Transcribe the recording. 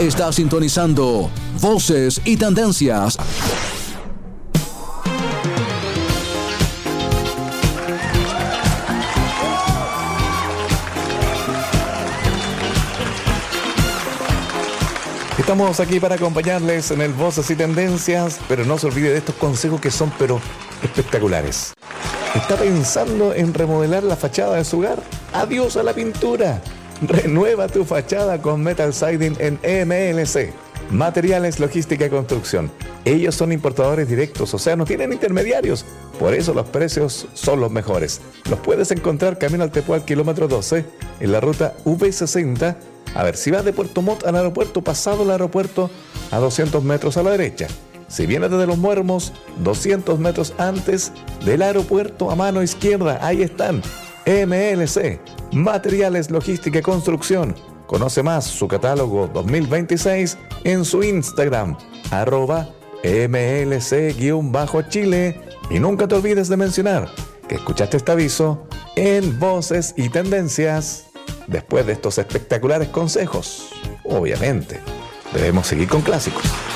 Está sintonizando Voces y Tendencias. Estamos aquí para acompañarles en el Voces y Tendencias, pero no se olvide de estos consejos que son espectaculares. ¿Está pensando en remodelar la fachada de su hogar? ¡Adiós a la pintura! Renueva tu fachada con Metal Siding en MLC. Materiales, logística y construcción. Ellos son importadores directos, o sea, no tienen intermediarios. Por eso los precios son los mejores. Los puedes encontrar camino al Tepual, kilómetro 12, en la ruta V60. A ver, si vas de Puerto Montt al aeropuerto, pasado el aeropuerto, a 200 metros a la derecha. Si vienes desde Los Muermos, 200 metros antes del aeropuerto, a mano izquierda, ahí están. MLC, Materiales, Logística y Construcción. Conoce más su catálogo 2026 en su Instagram, @MLC_Chile. Y nunca te olvides de mencionar que escuchaste este aviso en Voces y Tendencias. Después de estos espectaculares consejos, obviamente, debemos seguir con clásicos.